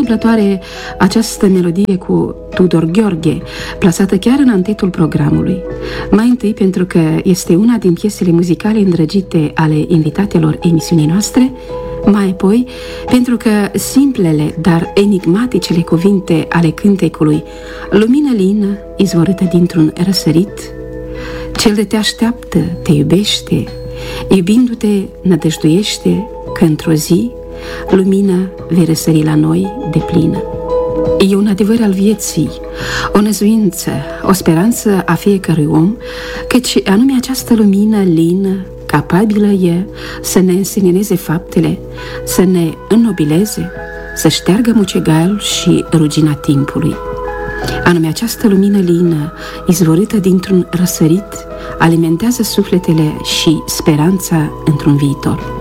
întâmplătoare această melodie cu Tudor Gheorghe, plasată chiar în antetul programului. Mai întâi pentru că este una din piesele muzicale îndrăgite ale invitatelor emisiunii noastre, mai apoi pentru că simplele, dar enigmaticele cuvinte ale cântecului "Lumină lină, izvorâtă dintr-un răsărit", "Cel de te așteaptă, te iubește, iubindu-te, nădăjduiește că într-o zi lumina vei răsări la noi de plină". E un adevăr al vieții, o năzuință, o speranță a fiecărui om, căci anume această lumină lină, capabilă e să ne însenineze faptele, să ne înnobileze, să șteargă mucegaiul și rugina timpului. Anume această lumină lină, izvorâtă dintr-un răsărit, alimentează sufletele și speranța într-un viitor.